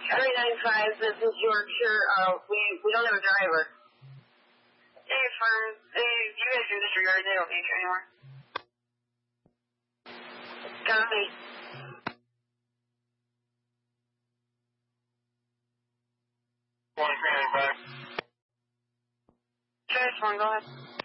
395, this is Yorkshire. We don't have a driver. Hey, firm. Hey, you guys can disregard. They don't need you anymore. Copy. Okay, go ahead.